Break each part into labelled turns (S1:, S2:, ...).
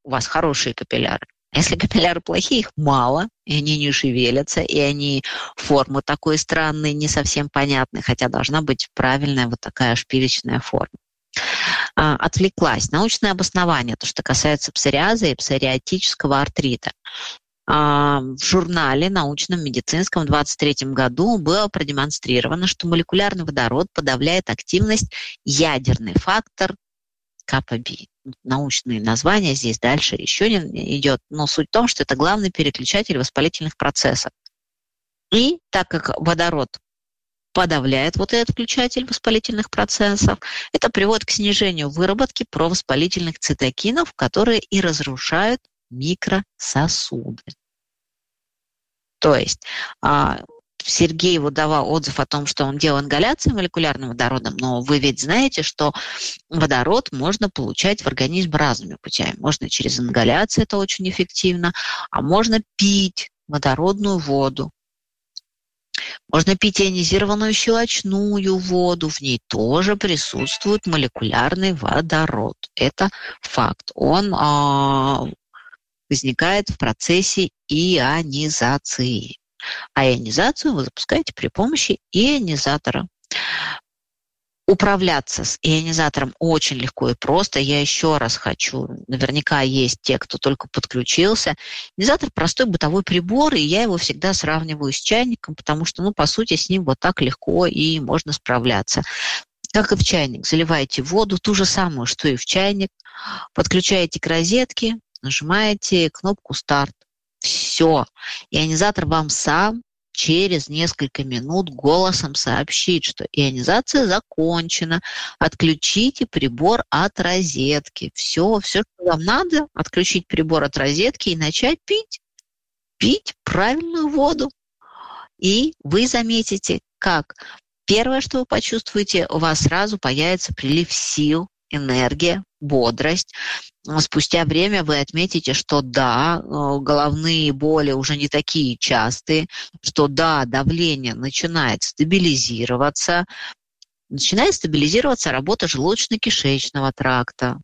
S1: у вас хорошие капилляры. Если капилляры плохие, их мало, и они не шевелятся, и они формы такой странной, не совсем понятной, хотя должна быть правильная вот такая шпилечная форма. Отвлеклась. Научное обоснование, то, что касается псориаза и псориатического артрита. В журнале научном медицинском в 2023 году было продемонстрировано, что молекулярный водород подавляет активность ядерный фактор КПБ. Научные названия здесь дальше еще не идет, но суть в том, что это главный переключатель воспалительных процессов. И так как водород подавляет вот этот включатель воспалительных процессов, это приводит к снижению выработки провоспалительных цитокинов, которые и разрушают микрососуды. То есть Сергей давал отзыв о том, что он делал ингаляции молекулярным водородом, но вы ведь знаете, что водород можно получать в организм разными путями. Можно через ингаляцию, это очень эффективно, а можно пить водородную воду. Можно пить ионизированную щелочную воду, в ней тоже присутствует молекулярный водород. Это факт. Он возникает в процессе ионизации. А ионизацию вы запускаете при помощи ионизатора. Управляться с ионизатором очень легко и просто. Я еще раз хочу, наверняка есть те, кто только подключился. Ионизатор – простой бытовой прибор, и я его всегда сравниваю с чайником, потому что, по сути, с ним вот так легко и можно справляться. Как и в чайник, заливаете воду, ту же самую, что и в чайник, подключаете к розетке, нажимаете кнопку «Старт». Все. Ионизатор вам сам через несколько минут голосом сообщит, что ионизация закончена. Отключите прибор от розетки. Все, что вам надо, отключить прибор от розетки и начать пить правильную воду. И вы заметите, как первое, что вы почувствуете, у вас сразу появится прилив сил, энергия, бодрость. Спустя время вы отметите, что да, головные боли уже не такие частые, что да, давление начинает стабилизироваться. Начинает стабилизироваться работа желудочно-кишечного тракта.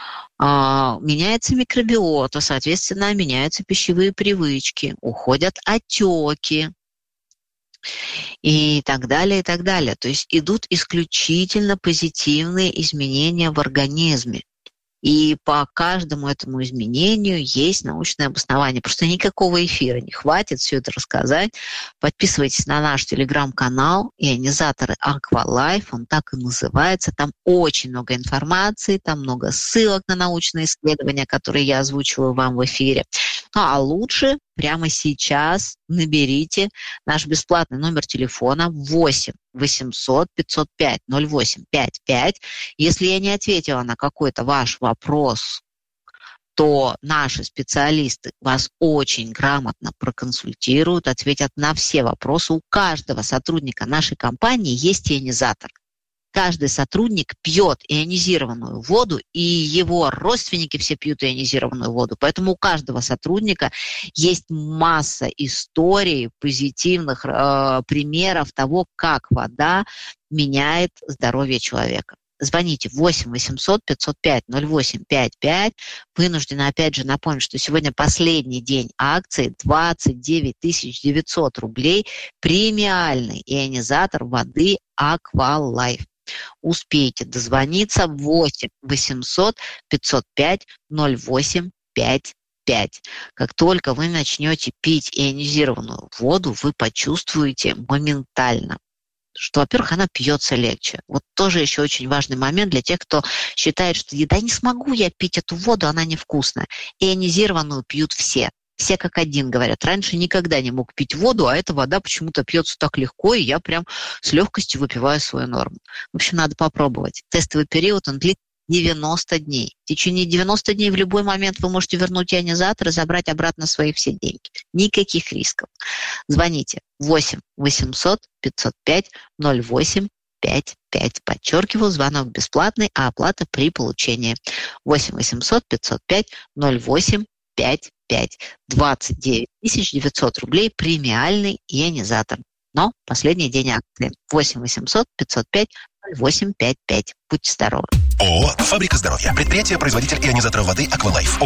S1: Меняется микробиота, соответственно, меняются пищевые привычки, уходят отеки. И так далее, и так далее. То есть идут исключительно позитивные изменения в организме. И по каждому этому изменению есть научное обоснование. Просто никакого эфира не хватит все это рассказать. Подписывайтесь на наш телеграм-канал «Ионизаторы Aqualife», он так и называется. Там очень много информации, там много ссылок на научные исследования, которые я озвучиваю вам в эфире. А лучше прямо сейчас наберите наш бесплатный номер телефона 8 800 505 0855. Если я не ответила на какой-то ваш вопрос, то наши специалисты вас очень грамотно проконсультируют, ответят на все вопросы. У каждого сотрудника нашей компании есть ионизатор. Каждый сотрудник пьет ионизированную воду, и его родственники все пьют ионизированную воду. Поэтому у каждого сотрудника есть масса историй, позитивных примеров того, как вода меняет здоровье человека. Звоните 8 800 505 0855. Вынуждена опять же напомнить, что сегодня последний день акции, 29 900 рублей, премиальный ионизатор воды Aqualife. Успейте дозвониться 8 800 505 0855. Как только вы начнете пить ионизированную воду, вы почувствуете моментально, что, во-первых, она пьется легче. Вот тоже еще очень важный момент для тех, кто считает, что да не смогу я пить эту воду, она невкусная. Ионизированную пьют все. Все как один говорят. Раньше никогда не мог пить воду, а эта вода почему-то пьется так легко, и я прям с легкостью выпиваю свою норму. В общем, надо попробовать. Тестовый период, он длится 90 дней. В течение 90 дней в любой момент вы можете вернуть ионизатор и забрать обратно свои все деньги. Никаких рисков. Звоните 8 800 505 0855. Подчеркиваю, звонок бесплатный, а оплата при получении. 8 800 505 0855. 29 900 рублей премиальный ионизатор. Но последний день акции. 8 800 505 0855. Будьте здоровы.
S2: ООО «Фабрика здоровья». Предприятие-производитель ионизаторов воды Aqualife.